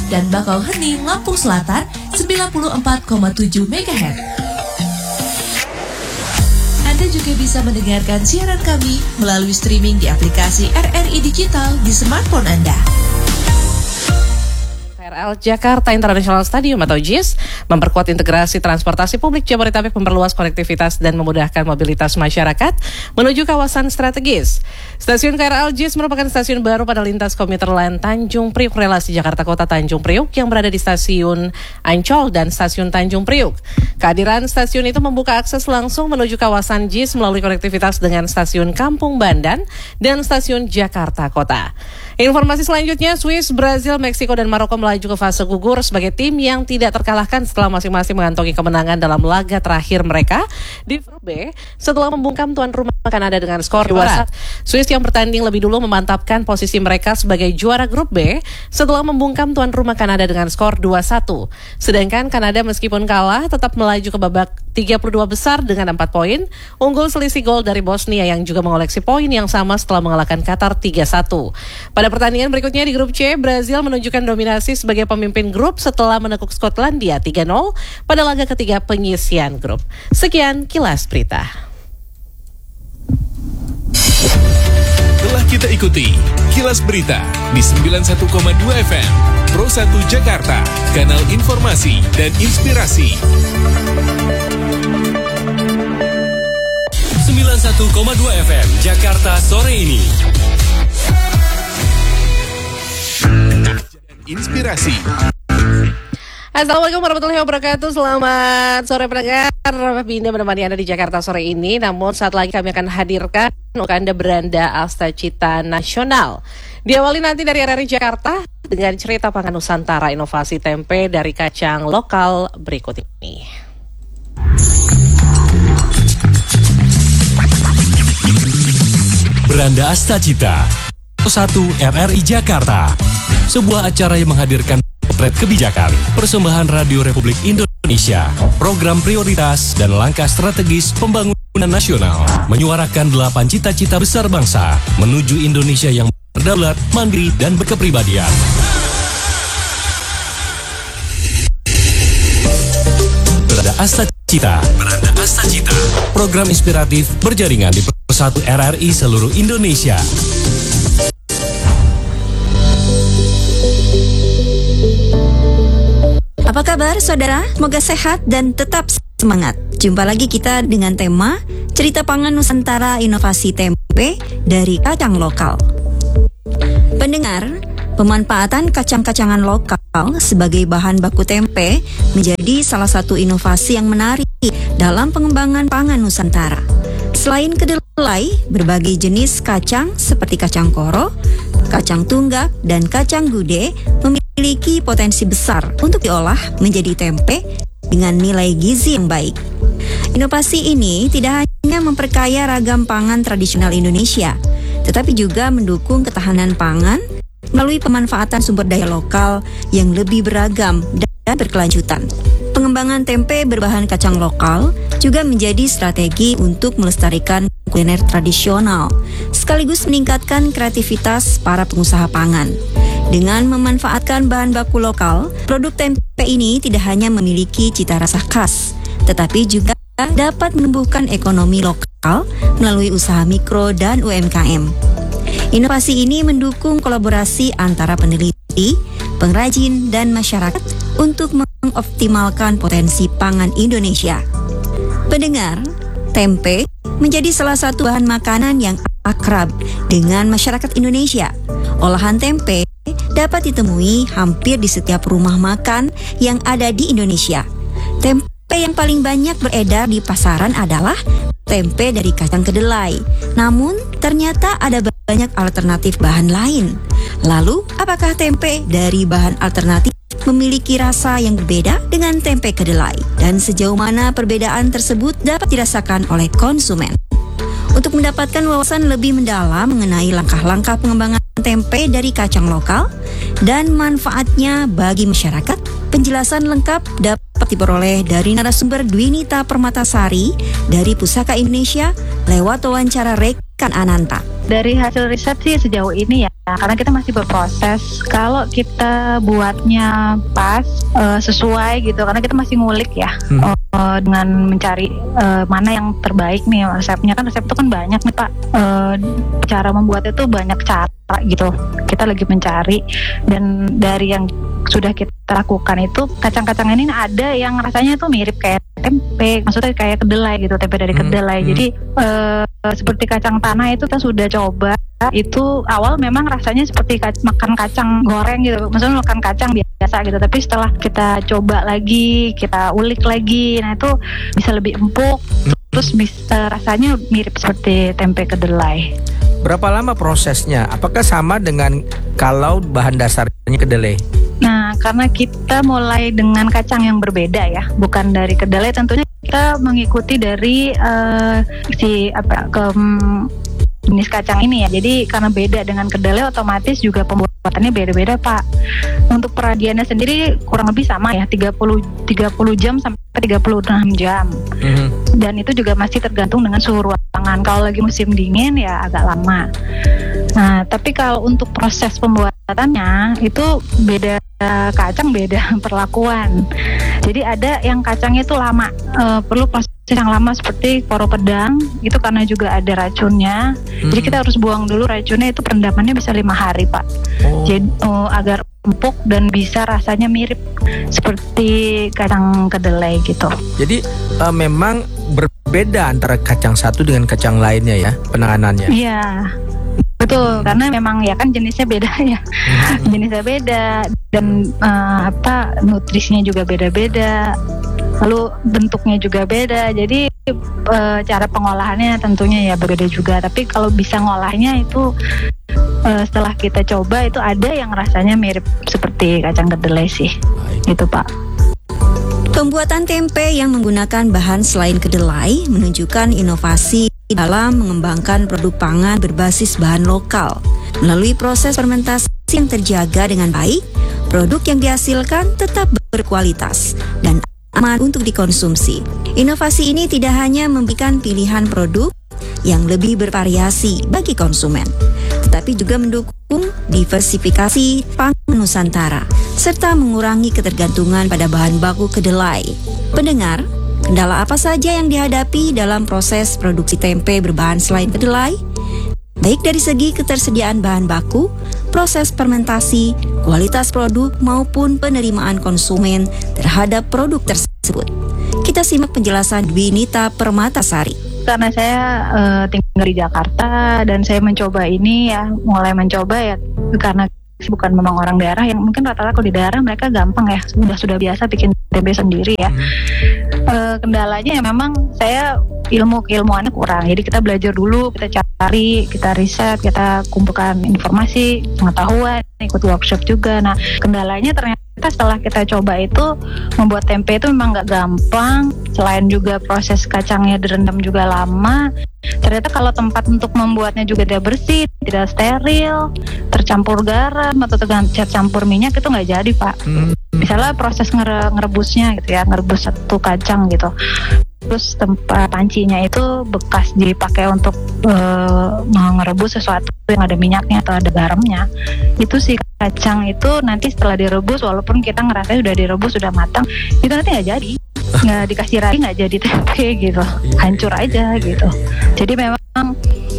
dan Bakauheni, Lampung Selatan 94,7 MHz. Anda juga bisa mendengarkan siaran kami melalui streaming di aplikasi RRI Digital di smartphone Anda. KRL Jakarta International Stadium atau JIS memperkuat integrasi transportasi publik Jabodetabek, memperluas konektivitas dan memudahkan mobilitas masyarakat menuju kawasan strategis. Stasiun KRL JIS merupakan stasiun baru pada lintas komuter lain Tanjung Priuk relasi Jakarta Kota Tanjung Priuk yang berada di stasiun Ancol dan stasiun Tanjung Priuk. Kehadiran stasiun itu membuka akses langsung menuju kawasan JIS melalui konektivitas dengan stasiun Kampung Bandan dan stasiun Jakarta Kota. Informasi selanjutnya, Swiss, Brazil, Meksiko, dan Maroko melaju ke fase gugur sebagai tim yang tidak terkalahkan setelah masing-masing mengantongi kemenangan dalam laga terakhir mereka di grup B setelah membungkam tuan rumah Kanada dengan skor 2-1. Swiss yang bertanding lebih dulu memantapkan posisi mereka sebagai juara grup B setelah membungkam tuan rumah Kanada dengan skor 2-1. Sedangkan Kanada meskipun kalah tetap melaju ke babak 32 besar dengan 4 poin, unggul selisih gol dari Bosnia yang juga mengoleksi poin yang sama setelah mengalahkan Qatar 3-1. Pada pertandingan berikutnya di grup C, Brazil menunjukkan dominasi sebagai pemimpin grup setelah menekuk Skotlandia 3-0 pada laga ketiga penyisian grup. Sekian kilas berita. Telah kita ikuti kilas berita di 91,2 FM Pro 1 Jakarta, kanal informasi dan inspirasi. 91,2 FM Jakarta sore ini. Inspirasi. Assalamualaikum warahmatullahi wabarakatuh. Selamat sore pendengar. Pindah menemani Anda di Jakarta sore ini. Namun saat lagi kami akan hadirkan untuk Anda beranda Astacita Nasional. Diawali nanti dari RRI Jakarta dengan cerita pangan Nusantara inovasi tempe dari kacang lokal berikut ini. Beranda Astacita 1 RRI Jakarta, sebuah acara yang menghadirkan potret kebijakan, persembahan Radio Republik Indonesia, program prioritas dan langkah strategis pembangunan nasional, menyuarakan 8 cita-cita besar bangsa menuju Indonesia yang berdaulat, mandiri dan berkepribadian. Beranda Astacita, program inspiratif berjaringan di Persatu RRI seluruh Indonesia. Apa kabar saudara? Semoga sehat dan tetap semangat. Jumpa lagi kita dengan tema Cerita Pangan Nusantara Inovasi Tempe dari Kacang Lokal. Pendengar, pemanfaatan kacang-kacangan lokal sebagai bahan baku tempe menjadi salah satu inovasi yang menarik dalam pengembangan pangan Nusantara. Selain kedelai, berbagai jenis kacang seperti kacang koro, kacang tunggak, dan kacang gude memiliki potensi besar untuk diolah menjadi tempe dengan nilai gizi yang baik. Inovasi ini tidak hanya memperkaya ragam pangan tradisional Indonesia, tetapi juga mendukung ketahanan pangan melalui pemanfaatan sumber daya lokal yang lebih beragam dan berkelanjutan. Pengembangan tempe berbahan kacang lokal juga menjadi strategi untuk melestarikan kuliner tradisional, sekaligus meningkatkan kreativitas para pengusaha pangan. Dengan memanfaatkan bahan baku lokal, produk tempe ini tidak hanya memiliki cita rasa khas, tetapi juga dapat menumbuhkan ekonomi lokal melalui usaha mikro dan UMKM. Inovasi ini mendukung kolaborasi antara peneliti, pengrajin, dan masyarakat untuk mengoptimalkan potensi pangan Indonesia. Pendengar, tempe menjadi salah satu bahan makanan yang akrab dengan masyarakat Indonesia. Olahan tempe dapat ditemui hampir di setiap rumah makan yang ada di Indonesia. Tempe yang paling banyak beredar di pasaran adalah tempe dari kacang kedelai. Namun, ternyata ada banyak alternatif bahan lain. Lalu, apakah tempe dari bahan alternatif memiliki rasa yang berbeda dengan tempe kedelai? Dan sejauh mana perbedaan tersebut dapat dirasakan oleh konsumen? Untuk mendapatkan wawasan lebih mendalam mengenai langkah-langkah pengembangan tempe dari kacang lokal dan manfaatnya bagi masyarakat, penjelasan lengkap dapat diperoleh dari narasumber Dwinita Permatasari dari Pusaka Indonesia lewat wawancara Rekan Ananta. Dari hasil riset sih sejauh ini ya, karena kita masih berproses. Kalau kita buatnya pas, sesuai gitu, karena kita masih ngulik ya, dengan mencari mana yang terbaik nih resepnya. Kan resep itu kan banyak nih Pak, cara membuatnya tuh banyak cara gitu. Kita lagi mencari, dan dari yang sudah kita lakukan itu kacang-kacang ini ada yang rasanya tuh mirip kayak tempe, maksudnya kayak kedelai gitu, tempe dari kedelai. Jadi seperti kacang tanah itu kita sudah coba, itu awal memang rasanya seperti makan kacang goreng gitu, maksudnya makan kacang biasa gitu, tapi setelah kita coba lagi, kita ulik lagi, nah itu bisa lebih empuk, terus bisa rasanya mirip seperti tempe kedelai. Berapa lama prosesnya? Apakah sama dengan kalau bahan dasarnya kedelai? Nah, karena kita mulai dengan kacang yang berbeda ya, bukan dari kedelai, tentunya kita mengikuti dari jenis kacang ini ya. Jadi karena beda dengan kedelai, otomatis juga pembuatannya beda-beda Pak. Untuk peragiannya sendiri kurang lebih sama ya, 30 jam sampai 36 jam. Dan itu juga masih tergantung dengan suhu ruangan. Kalau lagi musim dingin ya agak lama. Nah, tapi kalau untuk proses pembuatannya itu beda kacang, beda perlakuan. Jadi ada yang kacangnya itu lama, perlu proses yang lama seperti poro pedang, itu karena juga ada racunnya. Jadi kita harus buang dulu racunnya, itu perendamannya bisa 5 hari Pak. Jadi agar empuk dan bisa rasanya mirip seperti kacang kedelai gitu. Jadi memang berbeda antara kacang satu dengan kacang lainnya ya penanganannya. Iya, betul, karena memang ya kan jenisnya beda ya. Jenisnya beda dan nutrisinya juga beda-beda. Lalu bentuknya juga beda. Jadi cara pengolahannya tentunya ya berbeda juga. Tapi kalau bisa ngolahnya itu setelah kita coba itu ada yang rasanya mirip seperti kacang kedelai sih. Gitu Pak. Pembuatan tempe yang menggunakan bahan selain kedelai menunjukkan inovasi dalam mengembangkan produk pangan berbasis bahan lokal. Melalui proses fermentasi yang terjaga dengan baik, produk yang dihasilkan tetap berkualitas dan aman untuk dikonsumsi. Inovasi ini tidak hanya memberikan pilihan produk yang lebih bervariasi bagi konsumen, tetapi juga mendukung diversifikasi pangan Nusantara, serta mengurangi ketergantungan pada bahan baku kedelai. Pendengar, kendala apa saja yang dihadapi dalam proses produksi tempe berbahan selain kedelai? Baik dari segi ketersediaan bahan baku, proses fermentasi, kualitas produk maupun penerimaan konsumen terhadap produk tersebut. Kita simak penjelasan Dwinita Permatasari. Karena saya tinggal di Jakarta dan saya mencoba ini ya, mulai mencoba ya karena bukan memang orang daerah, yang mungkin rata-rata kalau di daerah mereka gampang ya, sudah biasa bikin tempe sendiri ya. Kendalanya ya memang saya keilmuannya kurang, jadi kita belajar dulu, kita cari, kita riset, kita kumpulkan informasi, pengetahuan, ikut workshop juga. Nah, kendalanya ternyata setelah kita coba itu membuat tempe itu memang nggak gampang. Selain juga proses kacangnya direndam juga lama, ternyata kalau tempat untuk membuatnya juga tidak bersih, tidak steril, tercampur garam atau tercampur minyak, itu nggak jadi Pak. Misalnya proses ngerebusnya gitu ya, ngerebus satu kacang gitu, terus tempat pancinya itu bekas dipakai untuk ngerebus sesuatu yang ada minyaknya atau ada garamnya, itu si kacang itu nanti setelah direbus, walaupun kita ngerasa sudah direbus, sudah matang, itu nanti nggak jadi, nggak dikasih ragi, nggak jadi tempe gitu, hancur aja gitu. Jadi memang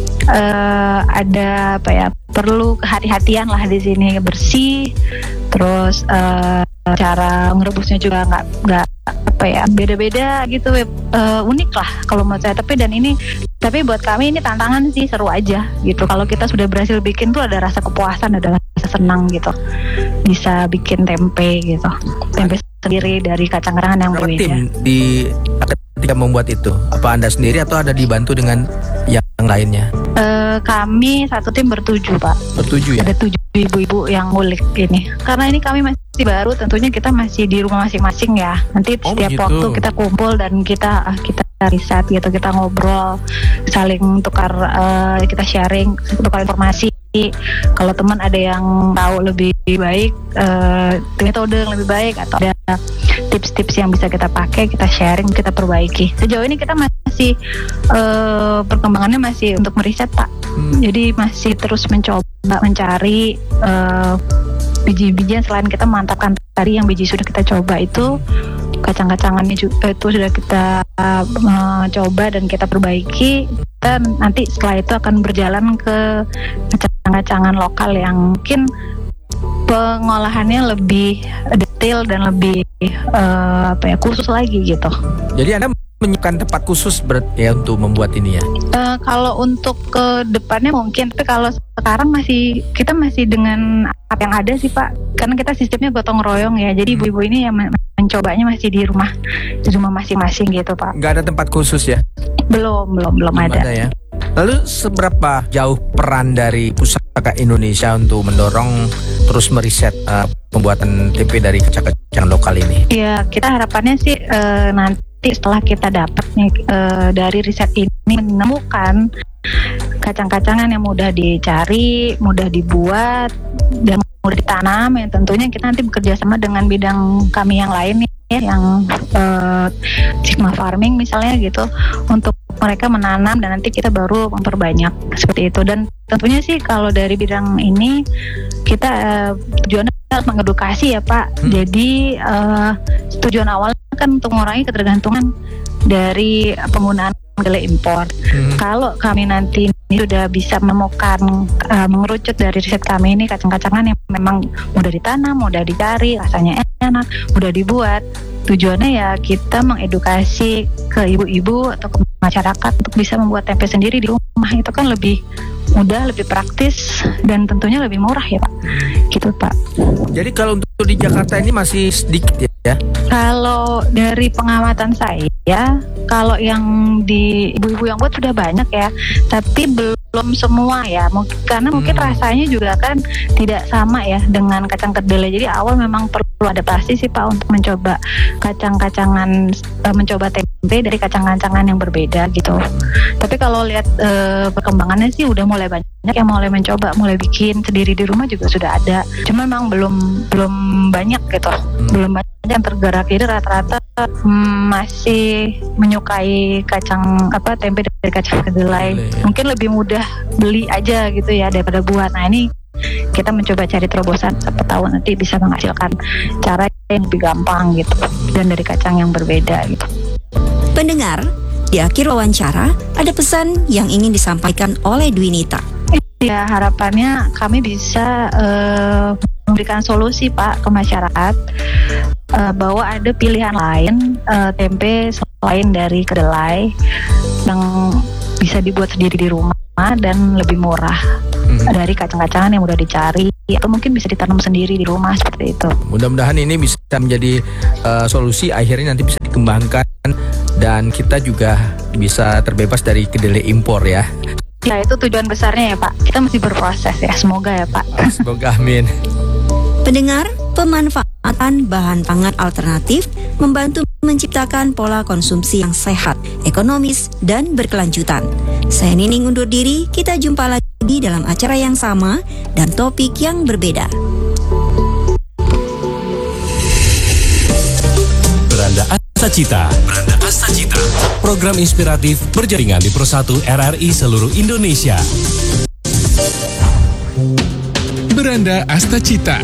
ada perlu kehati-hatian lah di sini, bersih, terus cara ngerebusnya juga nggak beda-beda gitu, unik lah kalau menurut saya. Tapi buat kami ini tantangan sih, seru aja gitu. Kalau kita sudah berhasil bikin tuh ada rasa kepuasan, ada rasa senang gitu, bisa bikin tempe gitu, tempe sendiri dari kacang karangan yang berbeda. Tim ketika membuat itu, apa Anda sendiri atau ada dibantu dengan yang lainnya? Kami satu tim bertujuh Pak. Bertujuh ya? Ada 7 ibu-ibu yang ngulik ini. Karena ini kami masih baru, tentunya kita masih di rumah masing-masing ya. Nanti setiap waktu kita kumpul dan kita riset gitu, kita ngobrol, saling tukar, kita sharing, tukar informasi. Kalau teman ada yang tahu lebih baik, metode yang lebih baik, atau ada tips-tips yang bisa kita pakai, kita sharing, kita perbaiki. Sejauh ini kita masih perkembangannya masih untuk meriset Pak. Jadi masih terus mencoba mencari biji-bijian selain kita memantapkan tadi yang biji sudah kita coba itu, kacang-kacangannya juga itu sudah kita coba dan kita perbaiki. Kita nanti setelah itu akan berjalan ke kacang-kacangan lokal yang mungkin pengolahannya lebih detail dan lebih khusus lagi gitu. Jadi Anda menyiapkan tempat khusus ya untuk membuat ini ya? Kalau untuk ke depannya mungkin, tapi kalau sekarang kita masih dengan apa yang ada sih Pak, karena kita sistemnya gotong royong ya, jadi ibu-ibu ini yang mencobanya masih di rumah masing-masing gitu Pak. Nggak ada tempat khusus ya? Belum ada ya. Lalu seberapa jauh peran dari Pusaka Indonesia untuk mendorong terus meriset pembuatan tempe dari kacang-kacang lokal ini? Ya, kita harapannya sih nanti setelah kita dapat nih dari riset ini menemukan kacang-kacangan yang mudah dicari, mudah dibuat, dan mudah ditanam, yang tentunya kita nanti bekerja sama dengan bidang kami yang lain ya, yang Sigma Farming misalnya gitu, untuk mereka menanam dan nanti kita baru memperbanyak seperti itu. Dan tentunya sih kalau dari bidang ini kita tujuannya harus mengedukasi ya Pak. Jadi tujuan awalnya kan untuk mengurangi ketergantungan dari penggunaan kedelai impor. Kalau kami nanti sudah bisa menemukan mengerucut dari riset kami ini kacang-kacangan yang memang mudah ditanam, mudah dicari, rasanya enak, mudah dibuat. Tujuannya ya kita mengedukasi ke ibu-ibu atau ke masyarakat untuk bisa membuat tempe sendiri di rumah. Itu kan lebih mudah, lebih praktis, dan tentunya lebih murah ya Pak. Gitu Pak. Jadi kalau untuk di Jakarta ini masih sedikit ya? Kalau dari pengamatan saya, kalau yang di ibu-ibu yang buat sudah banyak ya, tapi belum semua ya. Karena mungkin rasanya juga kan tidak sama ya dengan kacang kedelai. Jadi awal memang perlu adaptasi sih Pak untuk mencoba kacang-kacangan, mencoba tempe dari kacang-kacangan yang berbeda gitu. Tapi kalau lihat perkembangannya sih udah mulai banyak yang mulai mencoba, mulai bikin sendiri di rumah juga sudah ada. Cuma memang belum banyak gitu. Belum banyak yang tergerak. Jadi rata-rata masih menyukai tempe dari kacang kedelai. Mungkin lebih mudah beli aja gitu ya daripada buat. Nah ini kita mencoba cari terobosan, siapa tahu nanti bisa menghasilkan cara yang lebih gampang gitu dan dari kacang yang berbeda gitu. Pendengar, di akhir wawancara ada pesan yang ingin disampaikan oleh Dwinita. Ya, harapannya kami bisa memberikan solusi Pak ke masyarakat bahwa ada pilihan lain tempe selain dari kedelai yang bisa dibuat sendiri di rumah dan lebih murah dari kacang-kacangan yang mudah dicari atau mungkin bisa ditanam sendiri di rumah seperti itu. Mudah-mudahan ini bisa menjadi solusi, akhirnya nanti bisa dikembangkan dan kita juga bisa terbebas dari kedelai impor ya. Ya, itu tujuan besarnya ya Pak. Kita masih berproses ya, semoga ya Pak. Semoga, amin. Pendengar, pemanfaatan bahan pangan alternatif membantu menciptakan pola konsumsi yang sehat, ekonomis, dan berkelanjutan. Saya Nining undur diri, kita jumpa lagi dalam acara yang sama dan topik yang berbeda. Beranda Astacita. Program inspiratif berjaringan di Pro1 RRI seluruh Indonesia. Beranda Astacita.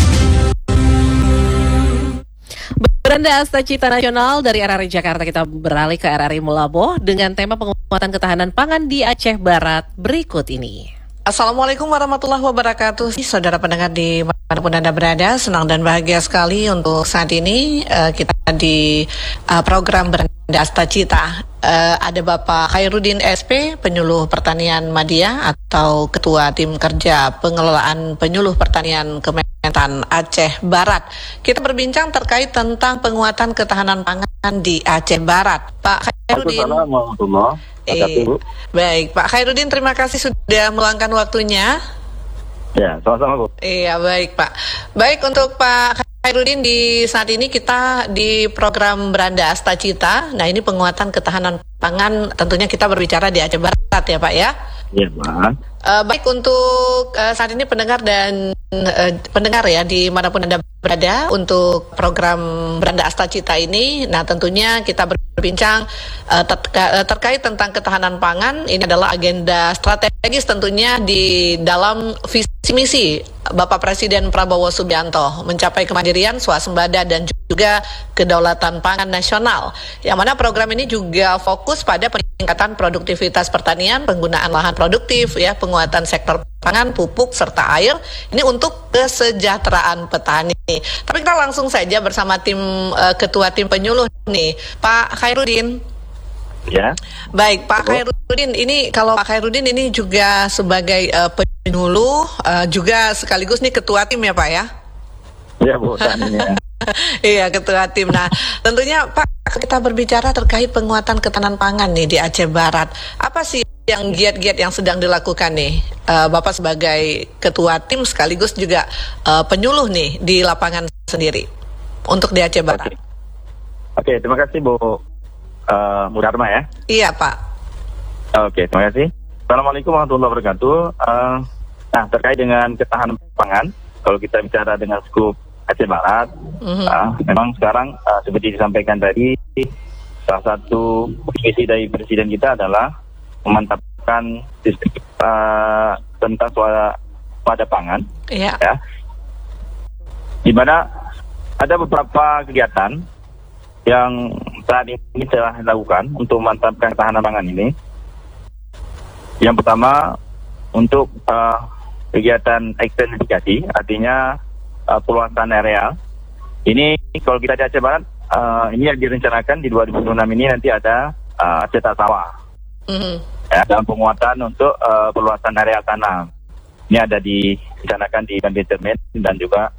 Beranda Astacita Nasional dari RRI Jakarta, kita beralih ke RRI Mulaboh dengan tema penguatan ketahanan pangan di Aceh Barat berikut ini. Assalamualaikum warahmatullahi wabarakatuh. Saudara pendengar di manapun Anda berada, senang dan bahagia sekali untuk saat ini kita di program Beranda Astacita. Ada Bapak Khairuddin SP, Penyuluh Pertanian Madya atau Ketua Tim Kerja Pengelolaan Penyuluh Pertanian Kementan Aceh Barat. Kita berbincang terkait tentang penguatan ketahanan pangan di Aceh Barat. Pak Khairuddin. Baik, Pak Khairuddin, terima kasih sudah meluangkan waktunya. Ya, sama-sama Bu. Iya, baik Pak. Baik, untuk Pak Khairuddin, di saat ini kita di program Beranda Astacita. Nah, ini penguatan ketahanan pangan, tentunya kita berbicara di Aceh Barat ya Pak ya? Iya Pak. Baik untuk saat ini pendengar dan pendengar ya dimanapun Anda berada untuk program Beranda Asta Cita ini. Nah tentunya kita berbincang terkait tentang ketahanan pangan. Ini adalah agenda strategis tentunya di dalam visi misi Bapak Presiden Prabowo Subianto mencapai kemandirian, swasembada dan juga kedaulatan pangan nasional. Yang mana program ini juga fokus pada peningkatan produktivitas pertanian, penggunaan lahan produktif, ya, penguatan sektor pangan, pupuk serta air. Ini untuk kesejahteraan petani. Tapi kita langsung saja bersama tim ketua tim penyuluh nih, Pak Khairuddin. Ya. Baik, Pak Khairuddin, ini kalau Pak Khairuddin ini juga sebagai penyuluh, juga sekaligus nih ketua tim ya Pak ya? Ya Bu, ya. Iya, ketua tim. Nah, tentunya Pak, kita berbicara terkait penguatan ketahanan pangan nih di Aceh Barat. Apa sih yang giat-giat yang sedang dilakukan nih Bapak sebagai ketua tim sekaligus juga penyuluh nih di lapangan sendiri untuk di Aceh Barat? Oke, terima kasih Bu Mudarma ya. Iya Pak. Oke, terima kasih. Assalamualaikum warahmatullahi wabarakatuh. Nah, terkait dengan ketahanan pangan, kalau kita bicara dengan skup Aceh Barat, memang sekarang seperti disampaikan tadi, salah satu visi dari Presiden kita adalah memantapkan sistem tentang pada pangan, ya, di mana ada beberapa kegiatan yang saat ini telah dilakukan untuk memantapkan ketahanan pangan ini. Yang pertama untuk kegiatan ekstensifikasi, artinya perluasan areal. Ini kalau kita di Aceh Barat, ini yang direncanakan di 2026 ini nanti ada cetak sawah. Ya, dalam penguatan untuk perluasan areal tanam. Ini ada direncanakan di Bandetermen dan juga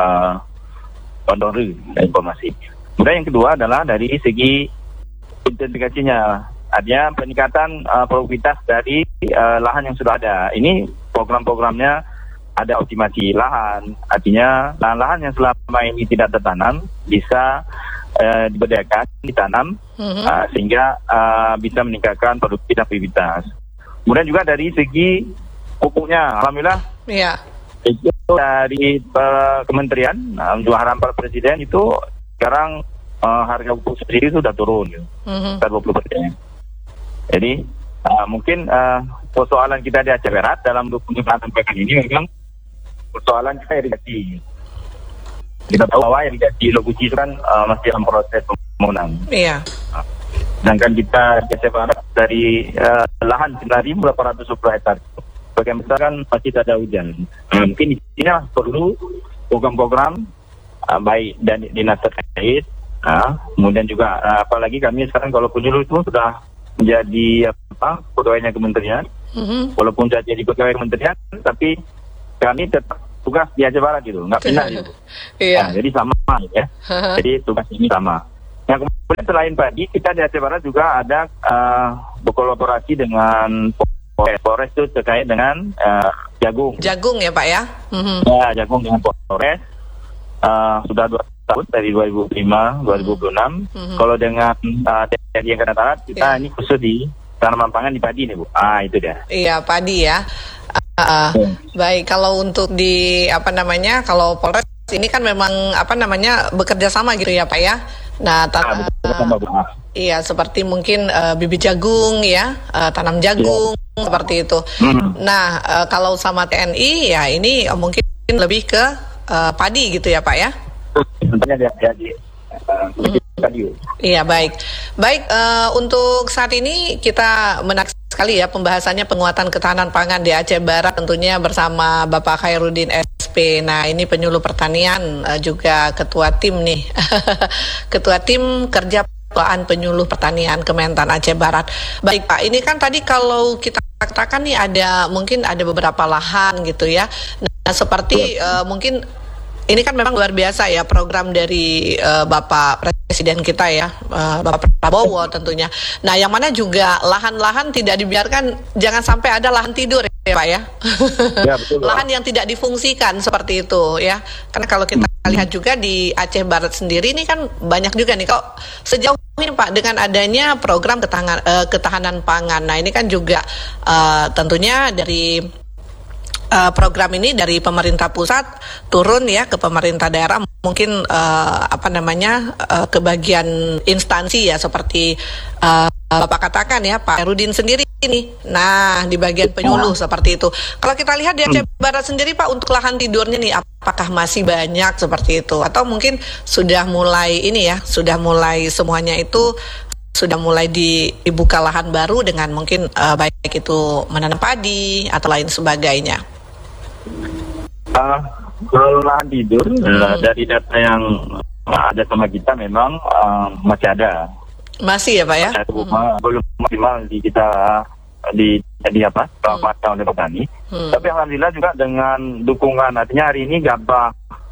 Pondori informasi. Kemudian yang kedua adalah dari segi intensifikasinya, artinya peningkatan produktivitas dari lahan yang sudah ada. Ini program-programnya ada optimasi lahan, artinya lahan-lahan yang selama ini tidak tertanam bisa diberdayakan, ditanam, sehingga bisa meningkatkan produktivitas. Kemudian juga dari segi pupuknya, alhamdulillah, itu dari kementerian, juga harapan Pak Presiden itu sekarang harga pupuk sendiri sudah turun, sekitar 20%. Jadi mungkin persoalan kita di Aceh Barat dalam pengusahaan pangan ini memang persoalan kita irigasi. Kita tahu bahwa irigasi Loguci itu kan masih dalam proses pembangunan. Iya. Sedangkan kita di Aceh Barat dari lahan 9.810 hektar, bagian besar kan masih tidak ada hujan. Mungkin di sini perlu program-program baik dan dinas terkait. Kemudian juga apalagi kami sekarang kalau penyuluh itu sudah menjadi pegawainya kementerian. Walaupun sudah jadi pegawai kementerian, tapi kami tetap tugas di Aceh Barat gitu, nggak pindah gitu. Nah, jadi sama ya. Jadi tugas ini sama. Yang kemudian selain padi, kita di Aceh Barat juga ada berkolaborasi dengan Polres itu terkait dengan jagung. Jagung ya Pak ya? Ya, jagung dengan Polres. Sudah 2 tahun dari 2005, 2026. Kalau dengan TNI Angkatan Darat, kita ini khusus di tanaman pangan di padi nih Bu. Itu dia. Iya, padi ya. Baik, kalau untuk di kalau Polres ini kan memang bekerja sama gitu ya Pak ya. Nah, iya seperti mungkin bibit jagung ya, tanam jagung seperti itu. Nah, kalau sama TNI ya ini mungkin lebih ke padi gitu ya Pak ya. Iya baik. Untuk saat ini kita menarik sekali ya pembahasannya penguatan ketahanan pangan di Aceh Barat tentunya bersama Bapak Khairuddin SP. Nah ini penyuluh pertanian juga ketua tim nih, ketua tim kerja penyuluh pertanian Kementan Aceh Barat. Baik Pak, ini kan tadi kalau kita katakan nih mungkin ada beberapa lahan gitu ya. Nah seperti mungkin ini kan memang luar biasa ya program dari Bapak Presiden kita ya, Bapak Prabowo tentunya. Nah yang mana juga lahan-lahan tidak dibiarkan, jangan sampai ada lahan tidur ya Pak ya. Ya, betul, Pak. Lahan yang tidak difungsikan seperti itu ya. Karena kalau kita lihat juga di Aceh Barat sendiri ini kan banyak juga nih. Kalau sejauh ini Pak dengan adanya program ketahanan pangan. Nah ini kan juga tentunya dari program ini dari pemerintah pusat turun ya ke pemerintah daerah, mungkin ke bagian instansi ya seperti Bapak katakan ya Pak Herudin sendiri ini. Nah di bagian penyuluh seperti itu. Kalau kita lihat di Aceh Barat sendiri Pak untuk lahan tidurnya nih apakah masih banyak seperti itu atau mungkin sudah mulai semuanya itu sudah mulai dibuka lahan baru dengan mungkin baik itu menanam padi atau lain sebagainya. Kalau lahan tidur dari data yang ada sama kita memang masih ada. Masih ya Pak ya? Belum maksimal di kita oleh petani. Tapi alhamdulillah juga dengan dukungan, artinya hari ini gabah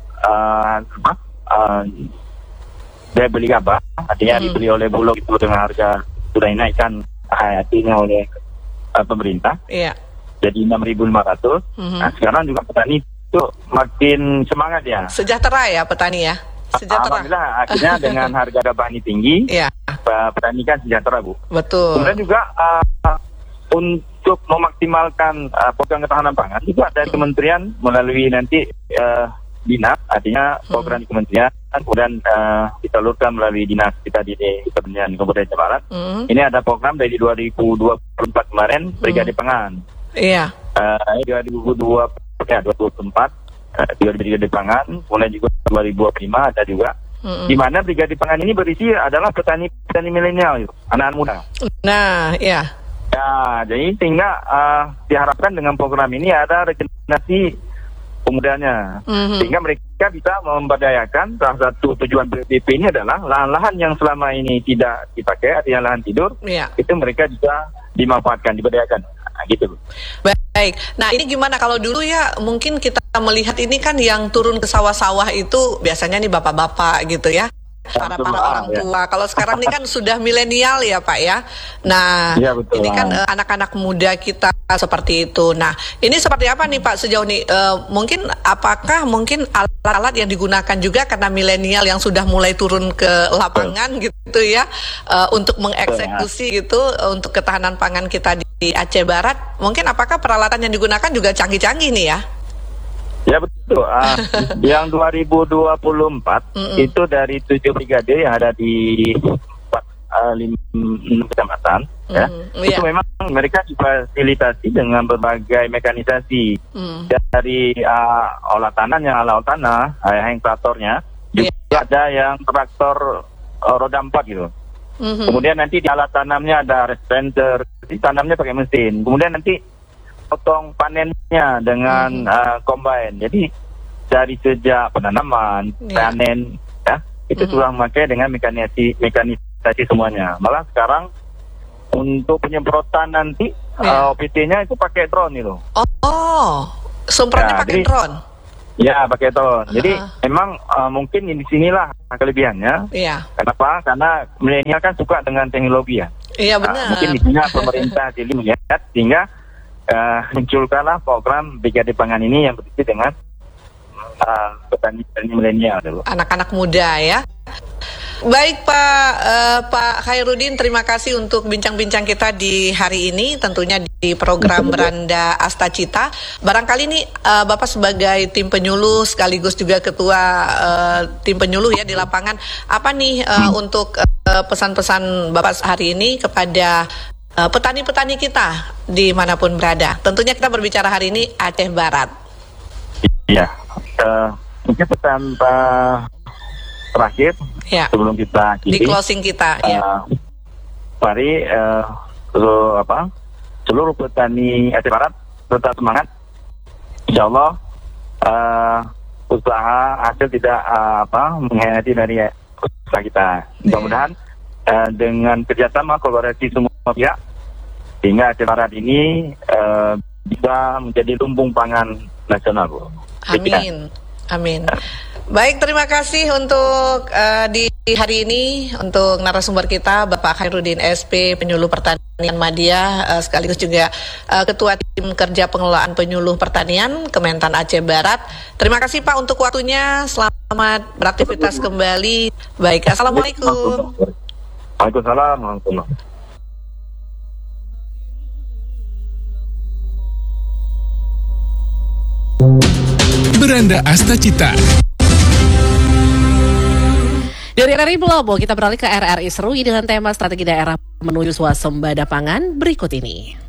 dia beli gabah, artinya dibeli oleh Bulog itu dengan harga sudah dinaikkan artinya oleh pemerintah. Iya. Jadi 6.500. Nah, sekarang juga petani itu makin semangat ya. Sejahtera ya petani ya. Sejahtera. Alhamdulillah akhirnya dengan harga gabah ini tinggi, ya. Petani kan sejahtera Bu. Betul. Kemudian juga untuk memaksimalkan program ketahanan pangan juga dari kementerian melalui nanti dinas, artinya program di kementerian kemudian disalurkan melalui dinas kita di Kementerian Kabupaten Aceh Barat. Ini ada program dari 2024 kemarin Brigade Pangan. Iya. 2024 Brigade Pangan, kemudian juga 2025 ada juga. Di mana Brigade Pangan ini berisi adalah petani milenial, anak-anak muda. Nah, iya. Ya, jadi sehingga diharapkan dengan program ini ada regenerasi pemudanya, sehingga mereka bisa memberdayakan. Salah satu tujuan BPP ini adalah lahan-lahan yang selama ini tidak dipakai, artinya lahan tidur, itu mereka bisa dimanfaatkan, diberdayakan. Nah, gitu. Baik. Nah, ini gimana kalau dulu ya mungkin kita melihat ini kan yang turun ke sawah-sawah itu biasanya nih bapak-bapak gitu ya. Para orang tua. Ya. Kalau sekarang ini kan sudah milenial ya Pak ya. Nah, ya, betul, ini kan anak-anak muda kita seperti itu. Nah, ini seperti apa nih Pak sejauh ini? Apakah mungkin alat-alat yang digunakan juga karena milenial yang sudah mulai turun ke lapangan gitu ya, untuk mengeksekusi gitu untuk ketahanan pangan kita di Aceh Barat? Mungkin apakah peralatan yang digunakan juga canggih-canggih nih ya? Ya betul. Yang 2024 itu dari 7 brigade yang ada di 5 kecamatan, ya. Itu memang mereka difasilitasi dengan berbagai mekanisasi dari olah tanah yang ala olah tanah, yang traktornya, juga ada yang traktor roda 4 gitu. Kemudian nanti di alat tanamnya ada responder, tanamnya pakai mesin. Kemudian nanti potong panennya dengan combine. Jadi dari sejak penanaman, panen, ya itu sudah memakai dengan mekanisasi semuanya. Malah sekarang untuk penyemprotan nanti OPT-nya itu pakai drone itu. Oh, semprotnya pakai drone. Ya, pakai drone. Jadi memang mungkin di sinilah kelebihannya. Iya. Kenapa? Karena milenial kan suka dengan teknologi ya. Iya benar. Mungkin di sini pemerintah jadi melihat sehingga munculkanlah program Brigade Pangan ini yang berisi dengan petani milenial dulu. Anak-anak muda ya. Baik Pak Khairuddin, terima kasih untuk bincang-bincang kita di hari ini, tentunya di program Beranda Astacita. Barangkali nih Bapak sebagai tim penyuluh sekaligus juga ketua tim penyuluh ya di lapangan, apa nih untuk pesan-pesan Bapak hari ini kepada petani-petani kita dimanapun berada? Tentunya kita berbicara hari ini Aceh Barat. Iya, mungkin pesan terakhir sebelum kita di closing kita. Mari seluruh petani Aceh Barat tetap semangat. Insya Allah usaha hasil tidak mengkhianati dari usaha kita. Mudah-mudahan dengan kerjasama kolaborasi semua pihak sehingga Aceh Barat ini bisa menjadi lumbung pangan nasional, Bu. Amin. Amin. Baik, terima kasih untuk di hari ini untuk narasumber kita Bapak Khairuddin SP, penyuluh pertanian Madya, sekaligus juga Ketua Tim Kerja Pengelolaan Penyuluh Pertanian Kementan Aceh Barat. Terima kasih Pak untuk waktunya. Selamat beraktivitas kembali. Baik, assalamualaikum. Waalaikumsalam warahmatullahi. Beranda Astacita. Dari RRI Belobo, kita beralih ke RRI Serui dengan tema strategi daerah menuju swasembada pangan berikut ini.